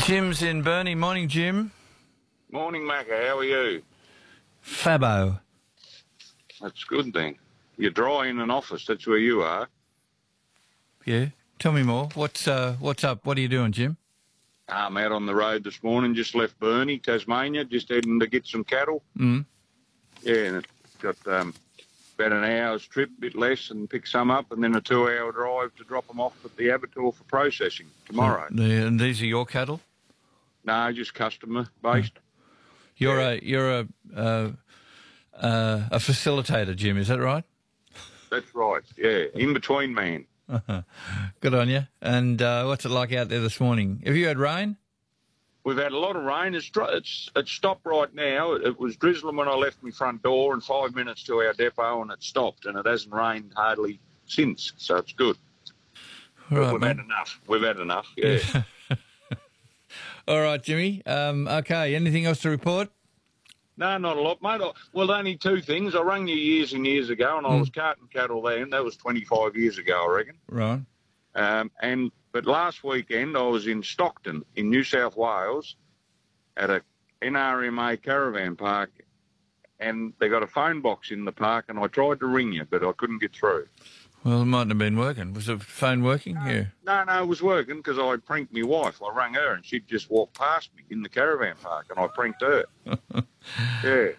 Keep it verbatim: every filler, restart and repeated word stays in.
Jim's in Burnie. Morning, Jim. Morning, Macca. How are you? Fabo. That's good then. You're dry in an office. That's where you are. Yeah. Tell me more. What's uh, what's up? What are you doing, Jim? I'm out on the road this morning. Just left Burnie, Tasmania. Just heading to get some cattle. Mm. Yeah, and it's got um, about an hour's trip, a bit less, and pick some up, and then a two-hour drive to drop them off at the abattoir for processing tomorrow. The, and these are your cattle? No, just customer-based. You're Yeah. a you're a uh, uh, a facilitator, Jim. Is that right? That's right, yeah. In-between man. Good on you. And uh, what's it like out there this morning? Have you had rain? We've had a lot of rain. It's, dry- it's, it's stopped right now. It, it was drizzling when I left my front door, and five minutes to our depot, and it stopped, and it hasn't rained hardly since, so it's good. All right, We've mate. had enough. We've had enough, yeah. All right, Jimmy. Um, okay. Anything else to report? No, not a lot, mate. I, well, only two things. I rang you years and years ago, and I was carting cattle then. That was twenty-five years ago, I reckon. Right. Um, and But last weekend I was in Stockton in New South Wales at a N R M A caravan park, and they got a phone box in the park, and I tried to ring you, but I couldn't get through. Well, it mightn't have been working. Was the phone working? Yeah. No, no, it was working because I pranked my wife. I rang her, and she'd just walked past me in the caravan park, and I pranked her. Yeah.